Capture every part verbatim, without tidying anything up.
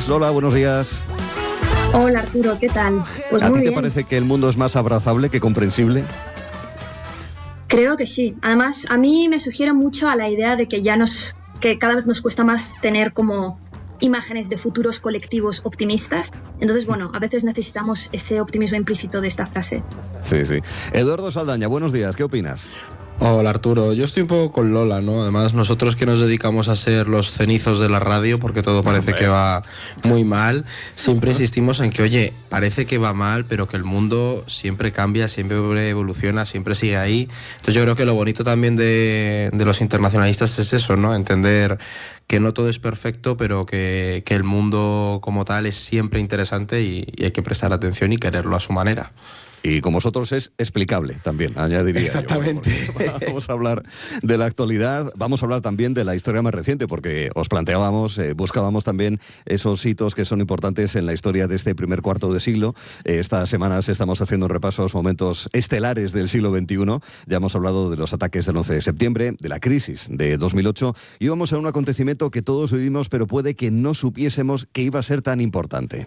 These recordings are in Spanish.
Lola, buenos días. Hola Arturo, ¿qué tal? Pues ¿A muy ti te bien. parece que el mundo es más abrazable que comprensible? Creo que sí. Además, a mí me sugiere mucho a la idea de que ya nos, que cada vez nos cuesta más tener como imágenes de futuros colectivos optimistas. Entonces, bueno, a veces necesitamos ese optimismo implícito de esta frase. Sí, sí. Eduardo Saldaña, buenos días, ¿qué opinas? Hola Arturo, yo estoy un poco con Lola, ¿no? Además nosotros que nos dedicamos a ser los cenizos de la radio, porque todo parece que va muy mal, siempre insistimos en que, oye, parece que va mal, pero que el mundo siempre cambia, siempre evoluciona, siempre sigue ahí. Entonces yo creo que lo bonito también de, de los internacionalistas es eso, ¿no? Entender que no todo es perfecto, pero que, que el mundo como tal es siempre interesante y, y hay que prestar atención y quererlo a su manera. Y con vosotros es explicable también, añadiría. Exactamente. Yo. Vamos a hablar de la actualidad, vamos a hablar también de la historia más reciente, porque os planteábamos, eh, buscábamos también esos hitos que son importantes en la historia de este primer cuarto de siglo. Eh, estas semanas estamos haciendo un repaso a los momentos estelares del siglo veintiuno. Ya hemos hablado de los ataques del once de septiembre, de la crisis de dos mil ocho, y vamos a un acontecimiento que todos vivimos, pero puede que no supiésemos que iba a ser tan importante.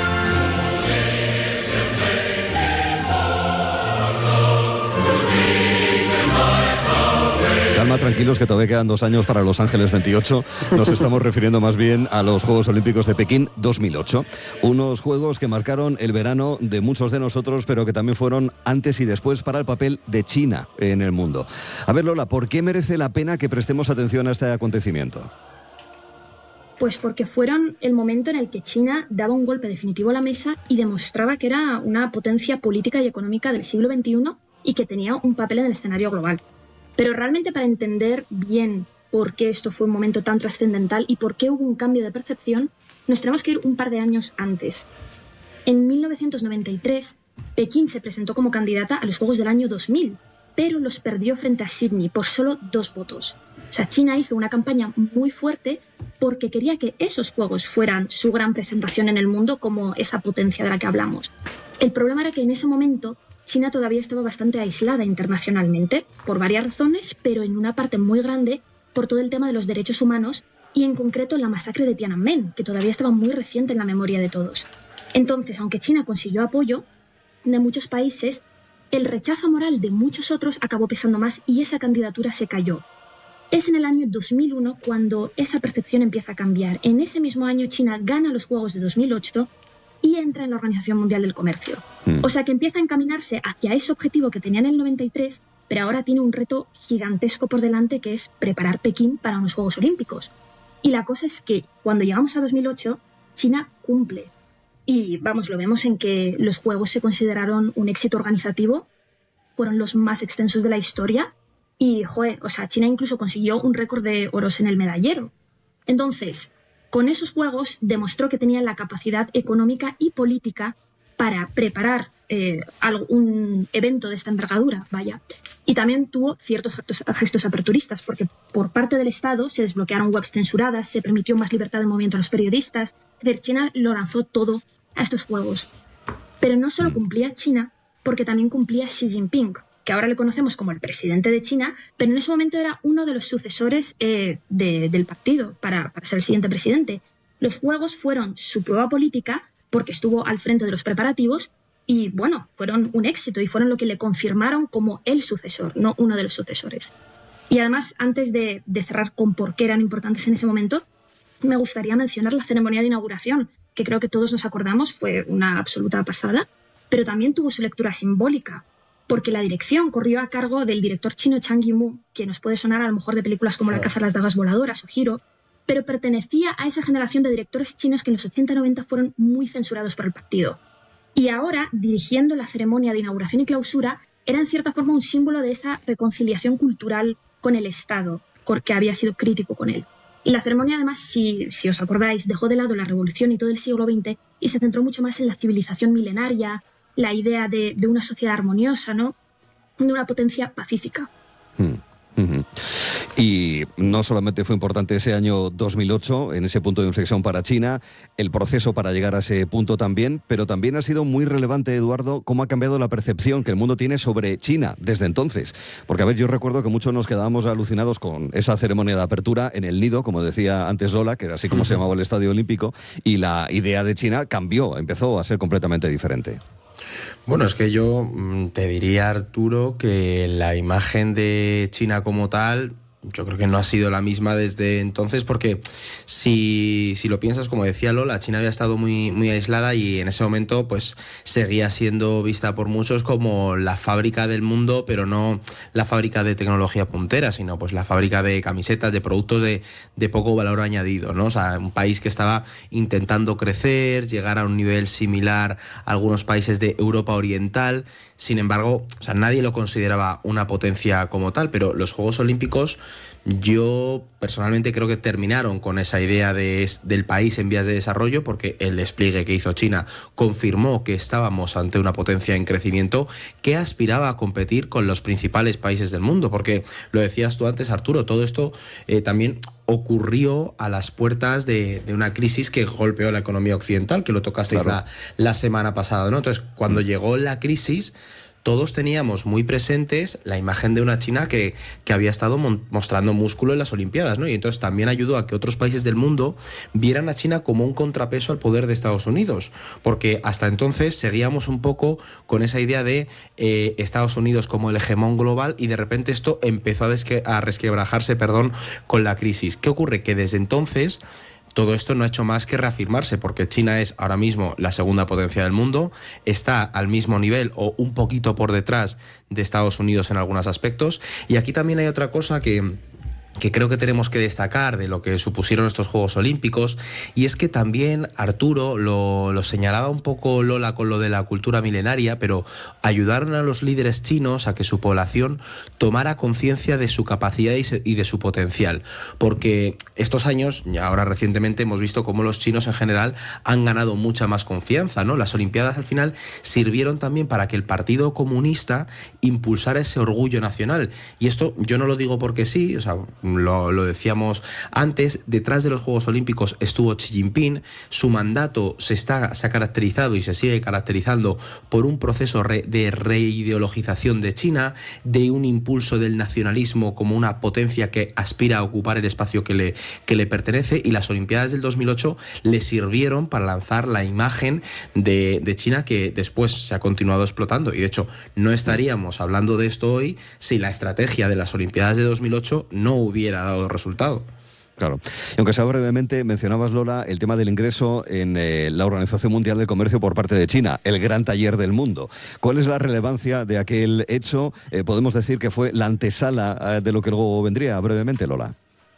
Calma, tranquilos, que todavía quedan dos años para Los Ángeles veintiocho. Nos estamos refiriendo más bien a los Juegos Olímpicos de Pekín dos mil ocho. Unos Juegos que marcaron el verano de muchos de nosotros, pero que también fueron antes y después para el papel de China en el mundo. A ver, Lola, ¿por qué merece la pena que prestemos atención a este acontecimiento? Pues porque fueron el momento en el que China daba un golpe definitivo a la mesa y demostraba que era una potencia política y económica del siglo veintiuno y que tenía un papel en el escenario global. Pero realmente, para entender bien por qué esto fue un momento tan trascendental y por qué hubo un cambio de percepción, nos tenemos que ir un par de años antes. En mil novecientos noventa y tres, Pekín se presentó como candidata a los Juegos del año dos mil, pero los perdió frente a Sydney por solo dos votos. O sea, China hizo una campaña muy fuerte porque quería que esos Juegos fueran su gran presentación en el mundo como esa potencia de la que hablamos. El problema era que en ese momento China todavía estaba bastante aislada internacionalmente, por varias razones, pero en una parte muy grande por todo el tema de los derechos humanos y en concreto la masacre de Tiananmen, que todavía estaba muy reciente en la memoria de todos. Entonces, aunque China consiguió apoyo de muchos países, el rechazo moral de muchos otros acabó pesando más y esa candidatura se cayó. Es en el año dos mil uno cuando esa percepción empieza a cambiar. En ese mismo año China gana los Juegos de dos mil ocho y entra en la Organización Mundial del Comercio. Mm. O sea que empieza a encaminarse hacia ese objetivo que tenía en el noventa y tres, pero ahora tiene un reto gigantesco por delante, que es preparar Pekín para unos Juegos Olímpicos. Y la cosa es que cuando llegamos a dos mil ocho, China cumple. Y vamos, lo vemos en que los Juegos se consideraron un éxito organizativo, fueron los más extensos de la historia, y, joder, o sea, China incluso consiguió un récord de oros en el medallero. Entonces, con esos Juegos demostró que tenía la capacidad económica y política para preparar eh, un evento de esta envergadura, vaya. Y también tuvo ciertos gestos, gestos aperturistas, porque por parte del Estado se desbloquearon webs censuradas, se permitió más libertad de movimiento a los periodistas. Es decir, China lo lanzó todo a estos Juegos. Pero no solo cumplía China, porque también cumplía Xi Jinping, que ahora le conocemos como el presidente de China, pero en ese momento era uno de los sucesores eh, de, del partido para, para ser el siguiente presidente. Los Juegos fueron su prueba política porque estuvo al frente de los preparativos y, bueno, fueron un éxito y fueron lo que le confirmaron como el sucesor, no uno de los sucesores. Y además, antes de, de cerrar con por qué eran importantes en ese momento, me gustaría mencionar la ceremonia de inauguración, que creo que todos nos acordamos, fue una absoluta pasada, pero también tuvo su lectura simbólica, porque la dirección corrió a cargo del director chino Zhang Yimou, que nos puede sonar a lo mejor de películas como La Casa de las Dagas Voladoras o Hiro, pero pertenecía a esa generación de directores chinos que en los ochenta y noventa fueron muy censurados por el partido. Y ahora, dirigiendo la ceremonia de inauguración y clausura, era en cierta forma un símbolo de esa reconciliación cultural con el Estado, que había sido crítico con él. Y la ceremonia, además, si, si os acordáis, dejó de lado la revolución y todo el siglo veinte y se centró mucho más en la civilización milenaria, la idea de, de una sociedad armoniosa, ¿no? De una potencia pacífica. Hmm. Uh-huh. Y no solamente fue importante ese año dos mil ocho, en ese punto de inflexión para China, el proceso para llegar a ese punto también, pero también ha sido muy relevante, Eduardo, cómo ha cambiado la percepción que el mundo tiene sobre China desde entonces. Porque, a ver, yo recuerdo que muchos nos quedábamos alucinados con esa ceremonia de apertura en el Nido, como decía antes Lola, que era así como uh-huh. se llamaba el Estadio Olímpico, y la idea de China cambió, empezó a ser completamente diferente. Bueno, es que yo te diría, Arturo, que la imagen de China como tal, yo creo que no ha sido la misma desde entonces, porque si, si lo piensas, como decía Lola, China había estado muy, muy aislada y en ese momento pues seguía siendo vista por muchos como la fábrica del mundo, pero no la fábrica de tecnología puntera, sino pues la fábrica de camisetas, de productos de, de poco valor añadido, ¿no? O sea, un país que estaba intentando crecer, llegar a un nivel similar a algunos países de Europa Oriental. Sin embargo, o sea, nadie lo consideraba una potencia como tal, pero los Juegos Olímpicos, yo personalmente creo que terminaron con esa idea de, del país en vías de desarrollo, porque el despliegue que hizo China confirmó que estábamos ante una potencia en crecimiento que aspiraba a competir con los principales países del mundo, porque lo decías tú antes, Arturo, todo esto eh, también ocurrió a las puertas de, de una crisis que golpeó la economía occidental, que lo tocasteis claro. la, la semana pasada, ¿no? Entonces, cuando mm. llegó la crisis, todos teníamos muy presentes la imagen de una China que, que había estado mon- mostrando músculo en las Olimpiadas, ¿no? Y entonces también ayudó a que otros países del mundo vieran a China como un contrapeso al poder de Estados Unidos, porque hasta entonces seguíamos un poco con esa idea de eh, Estados Unidos como el hegemón global, y de repente esto empezó a, desque- a resquebrajarse, perdón, con la crisis. ¿Qué ocurre? Que desde entonces todo esto no ha hecho más que reafirmarse, porque China es ahora mismo la segunda potencia del mundo, está al mismo nivel o un poquito por detrás de Estados Unidos en algunos aspectos. Y aquí también hay otra cosa que... que creo que tenemos que destacar de lo que supusieron estos Juegos Olímpicos, y es que también, Arturo, lo, lo señalaba un poco Lola con lo de la cultura milenaria, pero ayudaron a los líderes chinos a que su población tomara conciencia de su capacidad y, se, y de su potencial, porque estos años, ahora recientemente, hemos visto cómo los chinos en general han ganado mucha más confianza, ¿no? Las Olimpiadas al final sirvieron también para que el Partido Comunista impulsara ese orgullo nacional, y esto yo no lo digo porque sí, o sea, Lo, lo decíamos antes, detrás de los Juegos Olímpicos estuvo Xi Jinping. Su mandato se, está, se ha caracterizado y se sigue caracterizando por un proceso re, de reideologización de China, de un impulso del nacionalismo como una potencia que aspira a ocupar el espacio que le, que le pertenece, y las Olimpiadas del dos mil ocho le sirvieron para lanzar la imagen de, de China, que después se ha continuado explotando, y de hecho no estaríamos hablando de esto hoy si la estrategia de las Olimpiadas de dos mil ocho no hubiera hubiera dado resultado. Claro. Y aunque sea brevemente, mencionabas, Lola, el tema del ingreso en eh, la Organización Mundial del Comercio por parte de China, el gran taller del mundo. ¿Cuál es la relevancia de aquel hecho? Eh, podemos decir que fue la antesala eh, de lo que luego vendría, brevemente, Lola.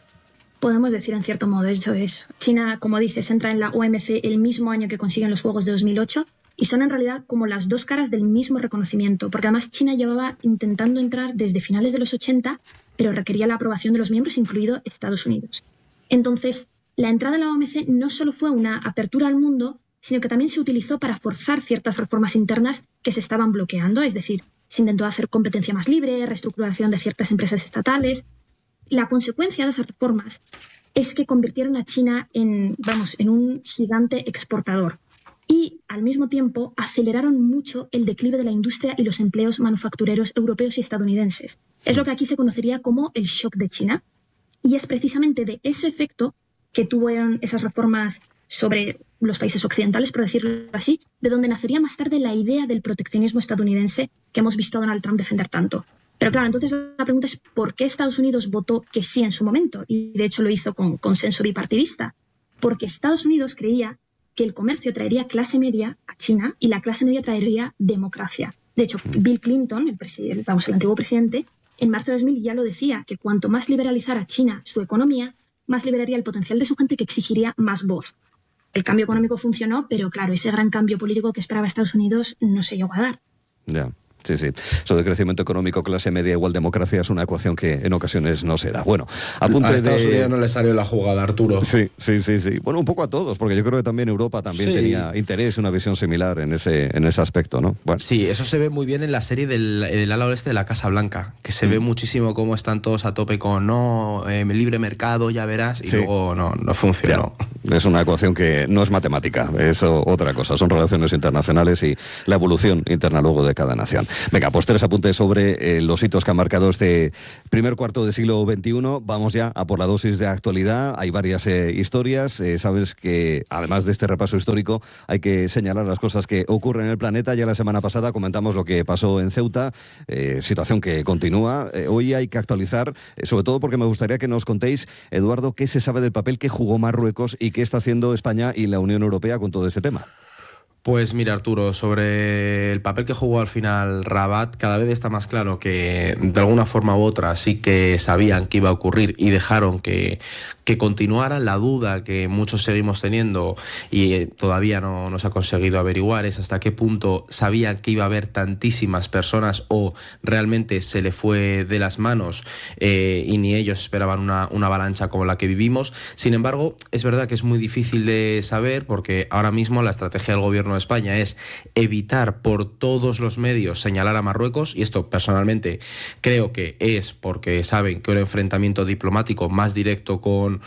Podemos decir en cierto modo, eso es. China, como dices, entra en la O M C el mismo año que consiguen los Juegos de dos mil ocho, y son en realidad como las dos caras del mismo reconocimiento, porque además China llevaba intentando entrar desde finales de los ochenta, pero requería la aprobación de los miembros, incluido Estados Unidos. Entonces, la entrada a la O M C no solo fue una apertura al mundo, sino que también se utilizó para forzar ciertas reformas internas que se estaban bloqueando, es decir, se intentó hacer competencia más libre, reestructuración de ciertas empresas estatales. La consecuencia de esas reformas es que convirtieron a China en, vamos, en un gigante exportador, y al mismo tiempo aceleraron mucho el declive de la industria y los empleos manufactureros europeos y estadounidenses. Es lo que aquí se conocería como el shock de China, y es precisamente de ese efecto que tuvieron esas reformas sobre los países occidentales, por decirlo así, de donde nacería más tarde la idea del proteccionismo estadounidense que hemos visto a Donald Trump defender tanto. Pero claro, entonces la pregunta es ¿por qué Estados Unidos votó que sí en su momento? Y de hecho lo hizo con consenso bipartidista. Porque Estados Unidos creía que el comercio traería clase media a China y la clase media traería democracia. De hecho, Bill Clinton, el, presidente, vamos, el antiguo presidente, en marzo de dos mil ya lo decía, que cuanto más liberalizara China su economía, más liberaría el potencial de su gente, que exigiría más voz. El cambio económico funcionó, pero claro, ese gran cambio político que esperaba Estados Unidos no se llegó a dar. Ya. Sí, sí. Eso de crecimiento económico, clase media, igual democracia es una ecuación que en ocasiones no se da. Bueno, apunte a Estados de... Unidos no le salió la jugada, Arturo. Sí, sí, sí, sí. Bueno, un poco a todos, porque yo creo que también Europa también sí. tenía interés, una visión similar en ese, en ese aspecto, ¿no? Bueno. Sí, eso se ve muy bien en la serie del, del ala oeste de la Casa Blanca, que se mm. ve muchísimo cómo están todos a tope con no, eh, libre mercado, ya verás, y sí. luego no, no funcionó. Ya. Es una ecuación que no es matemática, es otra cosa, son relaciones internacionales y la evolución interna luego de cada nación. Venga, pues tres apuntes sobre eh, los hitos que han marcado este primer cuarto del siglo veintiuno. Vamos ya a por la dosis de actualidad. Hay varias eh, historias. Eh, sabes que además de este repaso histórico hay que señalar las cosas que ocurren en el planeta. Ya la semana pasada comentamos lo que pasó en Ceuta, eh, situación que continúa. Eh, hoy hay que actualizar, eh, sobre todo porque me gustaría que nos contéis, Eduardo, qué se sabe del papel que jugó Marruecos y qué está haciendo España y la Unión Europea con todo este tema. Pues mira, Arturo, sobre el papel que jugó al final Rabat, cada vez está más claro que de alguna forma u otra sí que sabían que iba a ocurrir y dejaron que, que continuara. La duda que muchos seguimos teniendo y todavía no, no se ha conseguido averiguar es hasta qué punto sabían que iba a haber tantísimas personas o realmente se le fue de las manos eh, y ni ellos esperaban una, una avalancha como la que vivimos. Sin embargo, es verdad que es muy difícil de saber porque ahora mismo la estrategia del gobierno de España es evitar por todos los medios señalar a Marruecos, y esto personalmente creo que es porque saben que un enfrentamiento diplomático más directo con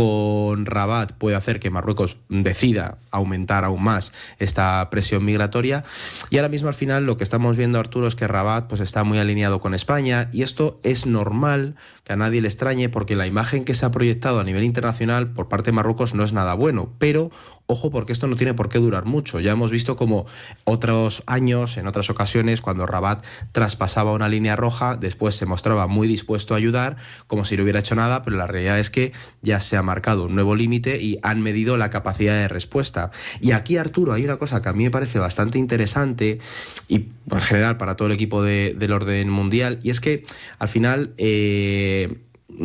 con Rabat puede hacer que Marruecos decida aumentar aún más esta presión migratoria. Y ahora mismo al final lo que estamos viendo, Arturo, es que Rabat pues está muy alineado con España, y esto es normal, que a nadie le extrañe, porque la imagen que se ha proyectado a nivel internacional por parte de Marruecos no es nada bueno, pero ojo, porque esto no tiene por qué durar mucho. Ya hemos visto como otros años, en otras ocasiones, cuando Rabat traspasaba una línea roja, después se mostraba muy dispuesto a ayudar, como si no hubiera hecho nada, pero la realidad es que ya se ha marcado un nuevo límite y han medido la capacidad de respuesta. Y aquí, Arturo, hay una cosa que a mí me parece bastante interesante, y en general para todo el equipo de, del orden mundial, y es que al final eh,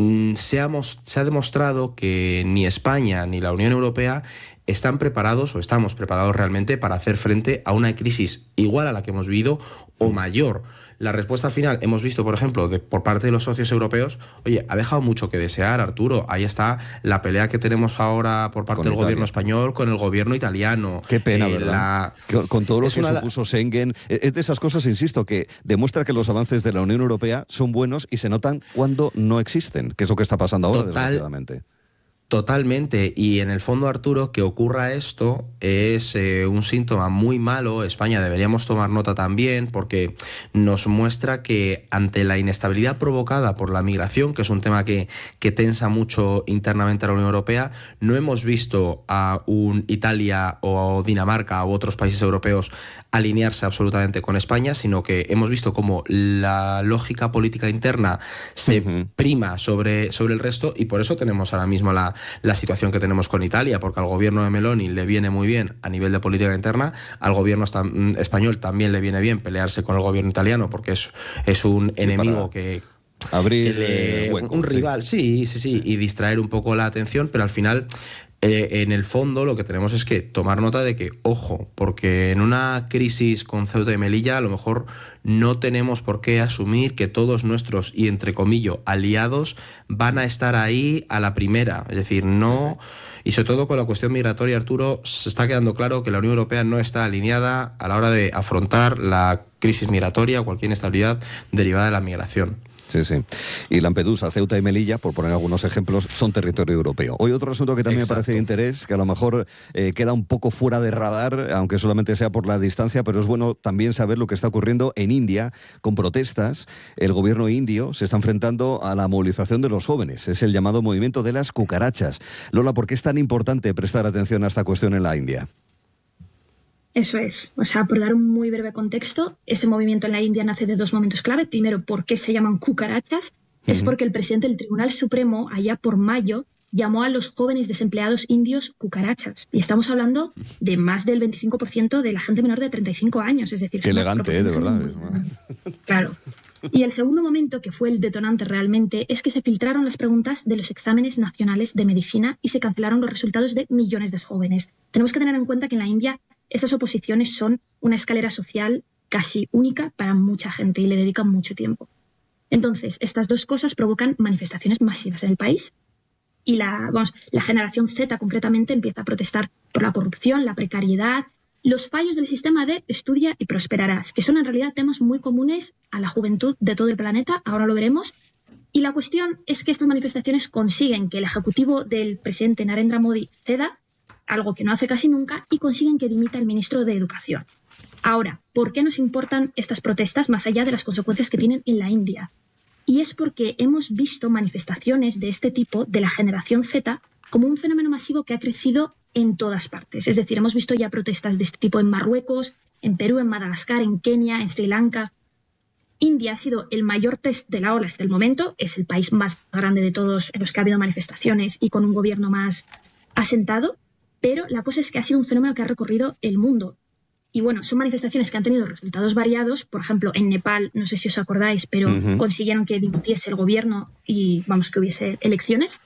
se, ha, se ha demostrado que ni España ni la Unión Europea están preparados o estamos preparados realmente para hacer frente a una crisis igual a la que hemos vivido o mayor. La respuesta al final, hemos visto, por ejemplo, de, por parte de los socios europeos, oye, ha dejado mucho que desear, Arturo. Ahí está la pelea que tenemos ahora por parte con del Italia. Gobierno español con el gobierno italiano. Qué pena, eh, ¿verdad? La... Con, con todo lo es que una... supuso Schengen. Es de esas cosas, insisto, que demuestra que los avances de la Unión Europea son buenos y se notan cuando no existen, que es lo que está pasando ahora, Total... desgraciadamente. Totalmente, y en el fondo, Arturo, que ocurra esto es eh, un síntoma muy malo. España deberíamos tomar nota también, porque nos muestra que ante la inestabilidad provocada por la migración, que es un tema que, que tensa mucho internamente a la Unión Europea, no hemos visto a un Italia o Dinamarca u otros países europeos alinearse absolutamente con España, sino que hemos visto cómo la lógica política interna se uh-huh. prima sobre, sobre el resto, y por eso tenemos ahora mismo la la situación que tenemos con Italia, porque al gobierno de Meloni le viene muy bien a nivel de política interna, al gobierno español también le viene bien pelearse con el gobierno italiano, porque es, es un sí, enemigo que... Abrir que le, hueco, un rival, sí, sí, sí, y distraer un poco la atención, pero al final... Eh, en el fondo lo que tenemos es que tomar nota de que, ojo, porque en una crisis con Ceuta y Melilla a lo mejor no tenemos por qué asumir que todos nuestros, y entre comillas, aliados van a estar ahí a la primera. Es decir, no... Y sobre todo con la cuestión migratoria, Arturo, se está quedando claro que la Unión Europea no está alineada a la hora de afrontar la crisis migratoria o cualquier inestabilidad derivada de la migración. Sí, sí. Y Lampedusa, Ceuta y Melilla, por poner algunos ejemplos, son territorio europeo. Hoy otro asunto que también Exacto. me parece de interés, que a lo mejor eh, queda un poco fuera de radar, aunque solamente sea por la distancia, pero es bueno también saber lo que está ocurriendo en India con protestas. El gobierno indio se está enfrentando a la movilización de los jóvenes. Es el llamado movimiento de las cucarachas. Lola, ¿por qué es tan importante prestar atención a esta cuestión en la India? Eso es. O sea, por dar un muy breve contexto, ese movimiento en la India nace de dos momentos clave. Primero, ¿por qué se llaman cucarachas? Uh-huh. Es porque el presidente del Tribunal Supremo, allá por mayo, llamó a los jóvenes desempleados indios cucarachas. Y estamos hablando de más del veinticinco por ciento de la gente menor de treinta y cinco años. Es decir, qué elegante, ¿eh? De verdad. Muy... Claro. Y el segundo momento, que fue el detonante realmente, es que se filtraron las preguntas de los exámenes nacionales de medicina y se cancelaron los resultados de millones de jóvenes. Tenemos que tener en cuenta que en la India estas oposiciones son una escalera social casi única para mucha gente y le dedican mucho tiempo. Entonces, estas dos cosas provocan manifestaciones masivas en el país y la, vamos, la generación Z concretamente empieza a protestar por la corrupción, la precariedad, los fallos del sistema de estudia y prosperarás, que son en realidad temas muy comunes a la juventud de todo el planeta, ahora lo veremos. Y la cuestión es que estas manifestaciones consiguen que el ejecutivo del presidente Narendra Modi ceda, algo que no hace casi nunca, y consiguen que dimita el ministro de Educación. Ahora, ¿por qué nos importan estas protestas más allá de las consecuencias que tienen en la India? Y es porque hemos visto manifestaciones de este tipo de la generación Z como un fenómeno masivo que ha crecido en todas partes. Es decir, hemos visto ya protestas de este tipo en Marruecos, en Perú, en Madagascar, en Kenia, en Sri Lanka. India ha sido el mayor test de la ola hasta el momento, es el país más grande de todos en los que ha habido manifestaciones y con un gobierno más asentado, pero la cosa es que ha sido un fenómeno que ha recorrido el mundo. Y bueno, son manifestaciones que han tenido resultados variados. Por ejemplo, en Nepal, no sé si os acordáis, pero uh-huh. consiguieron que dimitiese el gobierno y vamos, que hubiese elecciones.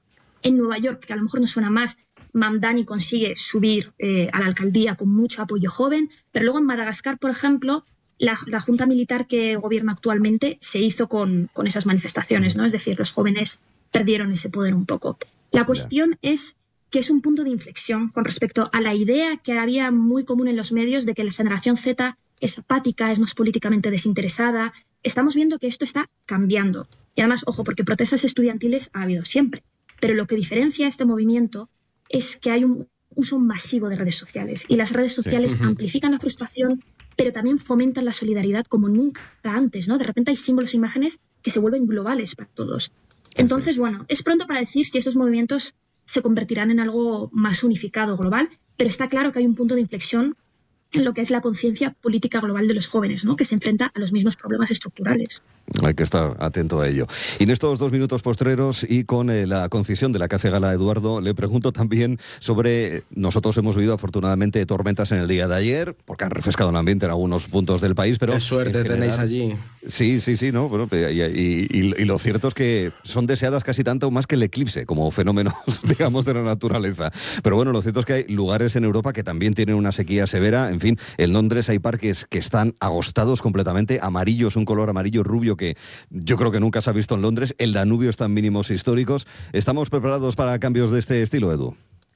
En Nueva York, que a lo mejor nos suena más, Mamdani consigue subir eh, a la alcaldía con mucho apoyo joven, pero luego en Madagascar, por ejemplo, la, la junta militar que gobierna actualmente se hizo con, con esas manifestaciones, ¿no? Es decir, los jóvenes perdieron ese poder un poco. La cuestión yeah. es que es un punto de inflexión con respecto a la idea que había muy común en los medios de que la generación Z es apática, es más políticamente desinteresada. Estamos viendo que esto está cambiando. Y además, ojo, porque protestas estudiantiles ha habido siempre. Pero lo que diferencia este movimiento es que hay un uso masivo de redes sociales. Y las redes sociales sí. uh-huh. amplifican la frustración, pero también fomentan la solidaridad como nunca antes, ¿no? De repente hay símbolos e imágenes que se vuelven globales para todos. Entonces, bueno, es pronto para decir si estos movimientos se convertirán en algo más unificado, global, pero está claro que hay un punto de inflexión en lo que es la conciencia política global de los jóvenes, ¿no? Que se enfrenta a los mismos problemas estructurales. Hay que estar atento a ello. Y en estos dos minutos postreros y con eh, la concisión de la que hace gala Eduardo, le pregunto también sobre... Nosotros hemos vivido afortunadamente tormentas en el día de ayer, porque han refrescado el ambiente en algunos puntos del país, pero... ¡Qué suerte general, tenéis allí! Sí, sí, sí, ¿no? Bueno, y, y, y, y lo cierto es que son deseadas casi tanto más que el eclipse, como fenómenos, digamos, de la naturaleza. Pero bueno, lo cierto es que hay lugares en Europa que también tienen una sequía severa. En fin, en Londres hay parques que están agostados completamente, amarillos, un color amarillo rubio que yo creo que nunca se ha visto en Londres. El Danubio está en mínimos históricos. ¿Estamos preparados para cambios de este estilo, Edu?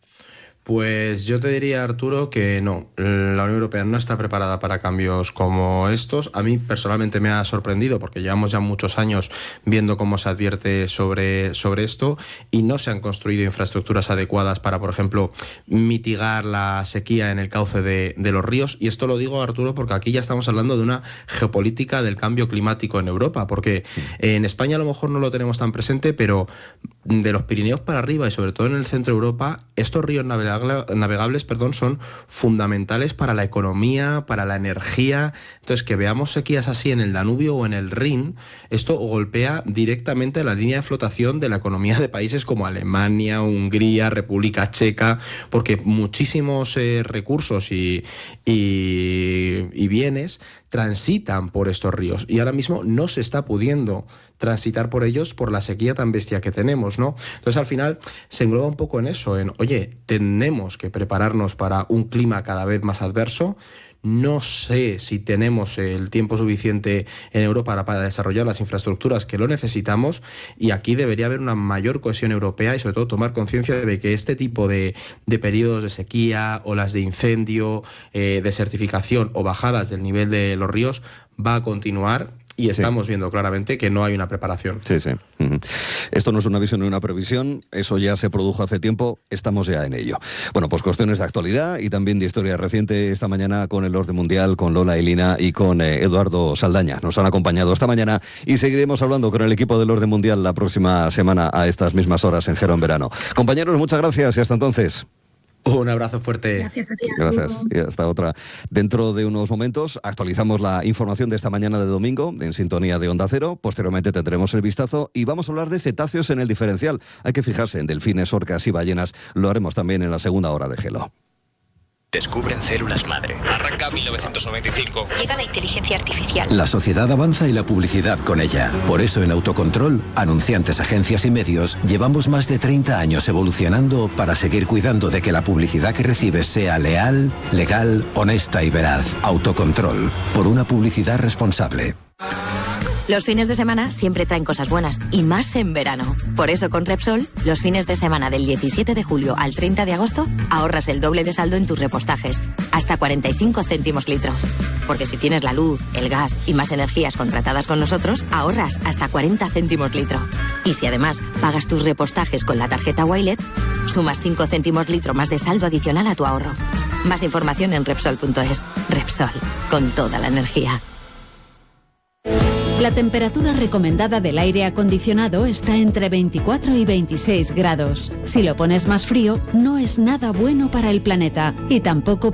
Pues yo te diría, Arturo, que no. La Unión Europea no está preparada para cambios como estos. A mí personalmente me ha sorprendido porque llevamos ya muchos años viendo cómo se advierte sobre, sobre esto y no se han construido infraestructuras adecuadas para, por ejemplo, mitigar la sequía en el cauce de, de los ríos. Y esto lo digo, Arturo, porque aquí ya estamos hablando de una geopolítica del cambio climático en Europa, porque en España a lo mejor no lo tenemos tan presente, pero de los Pirineos para arriba y sobre todo en el centro de Europa, estos ríos navegables navegables, perdón, son fundamentales para la economía, para la energía. Entonces, que veamos sequías así en el Danubio o en el Rin, esto golpea directamente la línea de flotación de la economía de países como Alemania, Hungría, República Checa, porque muchísimos eh, recursos y, y, y bienes transitan por estos ríos y ahora mismo no se está pudiendo transitar por ellos por la sequía tan bestia que tenemos, ¿no? Entonces, al final, se engloba un poco en eso, en, oye, tenemos que prepararnos para un clima cada vez más adverso. No sé si tenemos el tiempo suficiente en Europa para desarrollar las infraestructuras que lo necesitamos y aquí debería haber una mayor cohesión europea y sobre todo tomar conciencia de que este tipo de, de periodos de sequía, olas de incendio, eh, desertificación o bajadas del nivel de los ríos va a continuar. Y estamos sí. viendo claramente que no hay una preparación. Sí, sí. Uh-huh. Esto no es una visión ni una previsión, eso ya se produjo hace tiempo, estamos ya en ello. Bueno, pues cuestiones de actualidad y también de historia reciente esta mañana con el Orden Mundial, con Lola Elina y con eh, Eduardo Saldaña. Nos han acompañado esta mañana y seguiremos hablando con el equipo del Orden Mundial la próxima semana a estas mismas horas en Gero en Verano. Compañeros, muchas gracias y hasta entonces. Un abrazo fuerte. Gracias a ti. Gracias. Y hasta otra. Dentro de unos momentos actualizamos la información de esta mañana de domingo en sintonía de Onda Cero. Posteriormente tendremos el vistazo y vamos a hablar de cetáceos en el diferencial. Hay que fijarse en delfines, orcas y ballenas. Lo haremos también en la segunda hora de Gelo. Descubren células madre. Arranca mil novecientos noventa y cinco. Llega la inteligencia artificial. La sociedad avanza y la publicidad con ella. Por eso en Autocontrol, anunciantes, agencias y medios, llevamos más de treinta años evolucionando para seguir cuidando de que la publicidad que recibes sea leal, legal, honesta y veraz. Autocontrol. Por una publicidad responsable. Los fines de semana siempre traen cosas buenas, y más en verano. Por eso con Repsol, los fines de semana del diecisiete de julio al treinta de agosto, ahorras el doble de saldo en tus repostajes, hasta cuarenta y cinco céntimos litro. Porque si tienes la luz, el gas y más energías contratadas con nosotros, ahorras hasta cuarenta céntimos litro. Y si además pagas tus repostajes con la tarjeta Wilet, sumas cinco céntimos litro más de saldo adicional a tu ahorro. Más información en Repsol punto es. Repsol, con toda la energía. La temperatura recomendada del aire acondicionado está entre veinticuatro y veintiséis grados. Si lo pones más frío, no es nada bueno para el planeta y tampoco para